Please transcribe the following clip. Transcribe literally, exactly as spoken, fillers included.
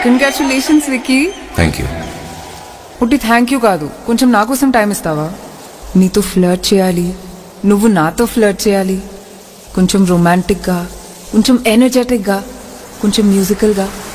Congratulations wiki. Thank you. పుట్టి thank you కాదు, కొంచెం నా కోసం టైం ఇస్తావా? నీతో ఫ్లర్ట్ చేయాలి, నువ్వు నాతో ఫ్లర్ట్ చేయాలి. కొంచెం రొమాంటిక్గా, కొంచెం ఎనర్జెటిక్గా, కొంచెం మ్యూజికల్గా.